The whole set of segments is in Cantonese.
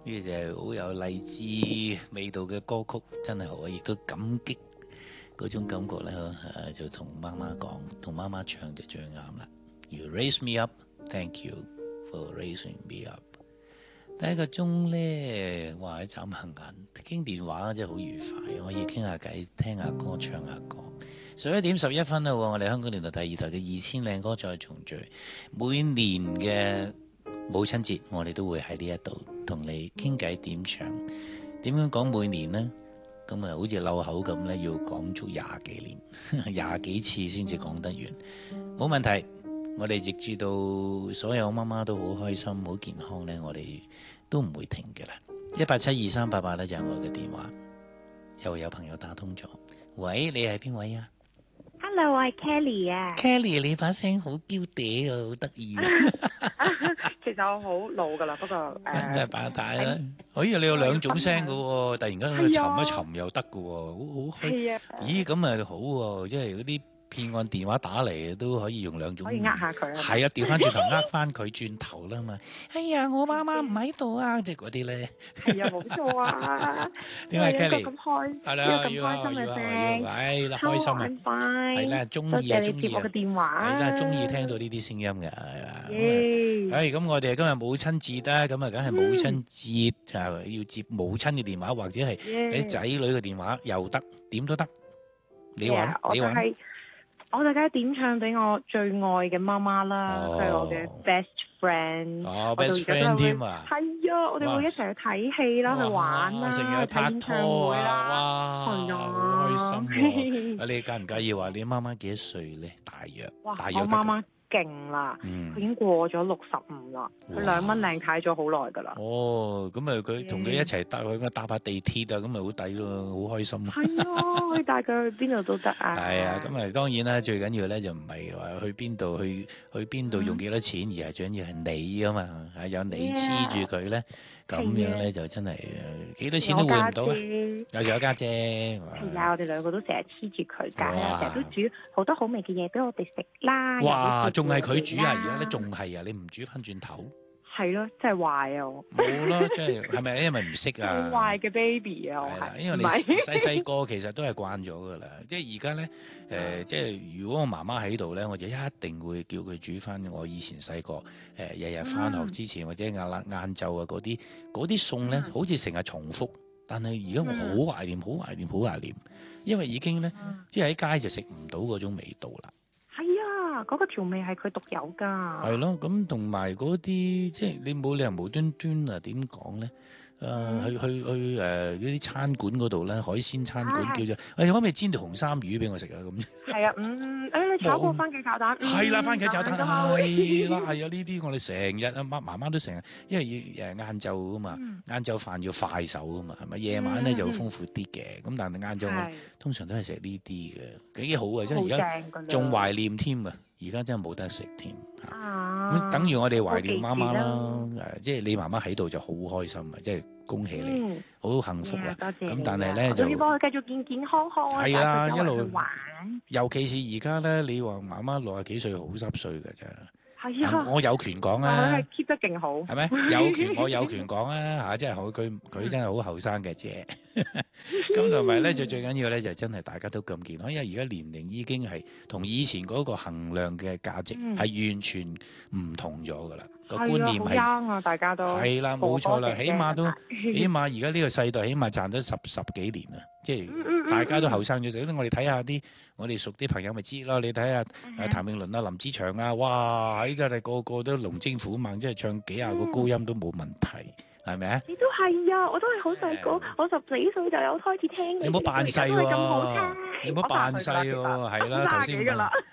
呢就係好有勵志味道嘅歌曲，真係好啊！亦都感激嗰種感覺咧，就同媽媽講，同媽媽唱就最啱啦。You raise me up, thank you for raising me up。第一個鐘咧，哇！喺眨下眼，傾電話真係好愉快，可以傾下偈，聽下歌，唱下歌。11:11啦，我哋香港電台第二台嘅2000靚歌再重聚，每年嘅母親節，我哋都會喺呢一度同你傾偈點唱。點樣講每年呢？咁啊，好似漏口咁呢，要講足20幾年、20幾次先至講得完。冇問題，我哋直至到所有媽媽都好開心、好健康呢，我哋都唔會停嘅啦。1872388呢就係我嘅電話，又有朋友打通咗。喂，你係邊位啊 ？Hello，我係 Kelly 啊。 Kelly， 你把聲好嬌嗲啊，好得意啊！ 其實我好老噶啦，不過真係把大啦。可以你有兩種聲噶喎，突然間沉一沉又得噶喎，好開。咦，咁啊好喎，即係嗰啲騙案電話打嚟都可以用兩種， 可以呃下佢。 係啊，調翻轉頭呃翻佢轉頭啦嘛。哎呀，我媽媽唔喺度啊，即係嗰啲咧。 係啊，冇錯啊。 點解 Kelly？ 咁開， 係啦， 咁開心嘅聲， 係啦，開心啊，係啦，中意啊，中意啊，係啦，中意聽到呢啲聲音嘅，係啦。咁我哋今日母親節啦，咁啊，梗係母親節就要接母親嘅電話，或者係啲仔女嘅電話又得，點都得。你話咧？你話咧？ 我哋梗係點唱俾我最愛嘅媽媽啦，佢係我嘅 best friend。 哦，best friend 添啊！ 係啊，我哋會一齊去睇戲啦，去玩啦， 成日拍拖啊！哇， 係啊， 好開心喎！你介唔介意話你媽媽幾多歲咧？大約？ 哇！我媽媽勁啦，佢已經過咗65啦，佢2蚊靚太咗好耐噶啦。 哦，咁啊，佢同佢一齊搭下地鐵啊，咁咪好抵咯，好開心。 係啊，可以帶佢去邊度都得啊。 係啊，咁啊，當然啦，最緊要咧就唔係話去邊度去邊度用幾多錢，而係最緊要係你啊嘛，係有你黐住佢咧，咁樣咧就真係幾多錢都換唔到啊。有家姐。 係啊，我哋兩個都成日黐住佢㗎，成日都煮好多好味嘅嘢俾我哋食啦。 哇！仲係佢煮啊！而家咧仲係啊！你唔煮翻轉頭？ 係咯，真係壞啊！ 冇咯，即係咪因為唔識啊？ 好壞嘅 baby 啊！ 係啦，因為你細個其實都係慣咗噶啦。即係而家咧，即係如果我媽媽喺度咧，我就一定會叫佢煮翻我以前細個日日翻學之前或者晏晝啊嗰啲餸咧，好似成日重複。但係而家我好懷念，好懷念，好懷念，因為已經咧，即係喺街就食唔到嗰種味道啦。 嗰個調味係佢獨有㗎。 係咯，咁同埋嗰啲即係你冇理由無端端啊點講咧？去嗰啲餐館嗰度咧，海鮮餐館叫做，可唔可以煎條紅衫魚俾我食啊？咁係啊，你炒過番茄炒蛋？ 係啦，番茄炒蛋係啦，係啊，呢啲我哋成日媽媽都成日，因為要晏晝噶嘛，晏晝飯要快手噶嘛，係咪？夜晚咧就豐富啲嘅，咁但係晏晝我通常都係食呢啲嘅，幾好啊！即係而家仲懷念添啊！而家真係冇得食添，咁等於我哋懷念媽媽啦。即係你媽媽喺度就好開心啊！即係恭喜你，好幸福啊！咁但係咧就要幫佢繼續健健康康。 係啦，一路玩。 尤其是而家咧，你話媽媽60幾歲好濕碎㗎咋？ 係啊， 我有權講啊， 佢 keep 得勁好， 係咪？我有權講啊，即係佢真係好後生嘅啫。咁同埋咧，最緊要咧就真係大家都咁健康，因為而家年齡已經係同以前嗰個衡量嘅價值係完全唔同咗噶啦。個觀念係啊，大家都係啦，冇錯啦，起碼而家呢個世代起碼賺得十幾年啦，即係大家都後生咗。我哋睇下我哋熟啲朋友咪知咯。你睇下譚詠麟啊、林子祥啊，哇喺真係個個都龍精虎猛，即係唱幾廿個高音都冇問題。係咪啊？ 你都係啊！我都係好細個，我14歲就有開始聽。 你唔好扮細喎！你唔好扮細喎！係啦，頭先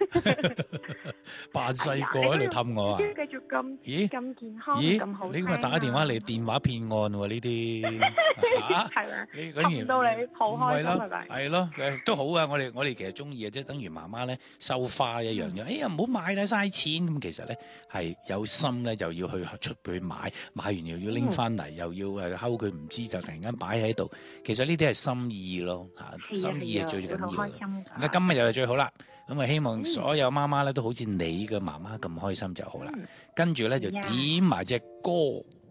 扮細個喺度氹我啊！ 繼續咁健康咁好。 你今日打電話嚟電話騙案喎？呢啲係咪？ 你竟然到你好開心係咪？ 係咯，都好啊！我哋其實中意啊，即係等於媽媽咧收花一樣嘅。哎呀，唔好買啦，嘥錢咁。其實咧係有心咧，就要去出去買完又要拎翻嚟，又要睺佢唔知，就突然間擺喺度。其實呢啲係心意咯，心意係最緊要嘅。咁今日又係最好啦。咁啊，希望所有媽媽咧都好似你嘅媽媽咁開心就好啦。跟住咧就點埋隻歌。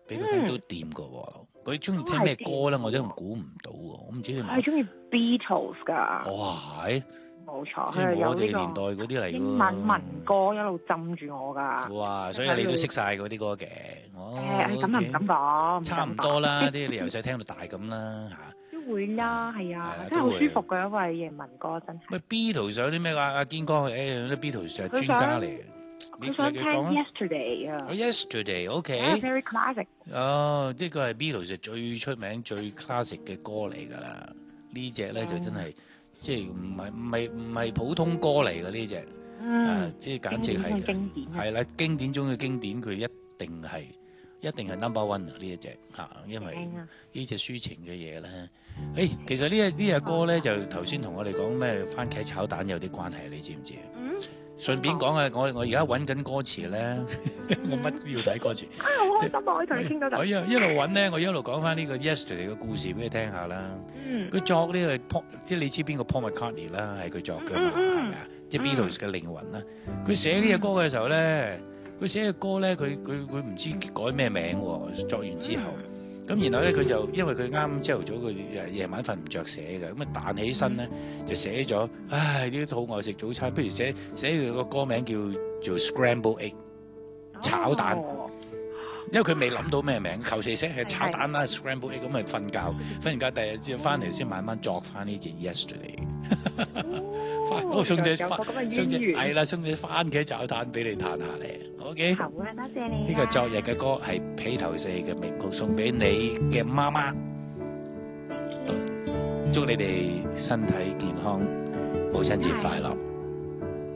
俾佢聽都掂㗎喎。佢中意聽咩歌咧？我真係估唔到喎。我唔知你係中意 Beatles 㗎。 哇係， 冇錯， 即係我哋佢係有呢年代嗰啲嚟㗎喎。 英文民歌一路浸住我㗎。 哇！所以你都識晒嗰啲歌嘅。 咁又唔敢講。 差唔多啦，啲你由細聽到大咁啦嚇。 都會啦，係啊，真係好舒服嘅，因為英文歌真係。 喂 Beatles 有啲咩啊？阿堅哥，啲 Beatles 係專家嚟嘅。 佢想聽 Yesterday 啊。 Yesterday，OK。 Very classic。 呢個係 Beatles 最出名、最 classic 嘅歌嚟㗎啦。呢隻咧就真係即係唔係普通歌嚟嘅呢隻。即係簡直係經典。 係啦，經典中嘅經典，佢一定係 number one 啊！呢一隻因為呢隻抒情嘅嘢咧。其實呢隻歌咧就頭先同我哋講咩番茄炒蛋有啲關係，你知唔知？順便講啊，我而家揾緊歌詞咧，我乜都要睇歌詞。 好開心啊！可以同你傾到偈。 我一路揾咧，我一路講翻呢個 Yesterday 嘅故事俾你聽下啦。佢作呢個即係你知邊個 Paul McCartney 啦，係佢作嘅嘛，係咪啊？即係 Beatles 嘅靈魂啦。佢寫呢隻歌嘅時候咧，佢寫嘅歌咧，佢唔知改咩名喎。作完之後，咁然後咧佢就因為佢啱朝頭早佢夜晚瞓唔着寫嘅，咁啊彈起身咧就寫咗，唉呢啲肚餓食早餐，不如寫佢個歌名叫做 Scramble Egg 炒蛋。因為佢未諗到咩名，求其寫係炒蛋啦 ，scramble egg 咁咪瞓覺，瞓完覺第二日之後翻嚟先慢慢作翻呢隻 yesterday。我送隻係啦，送隻番茄炒蛋俾你嘆下咧。OK。 好啊，多謝你。 呢個昨日嘅歌係披頭四嘅名曲，送俾你嘅媽媽。祝你哋身體健康，母親節快樂。